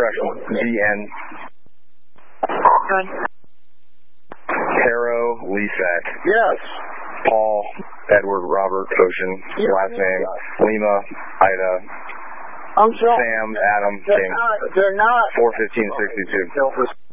correction, GN. Good. Harrow Leasack. Yes. Paul Edward Robert Ocean. Yes. Last name Lima Ida. I'm sorry. Sam Adam King. They're not. 41562.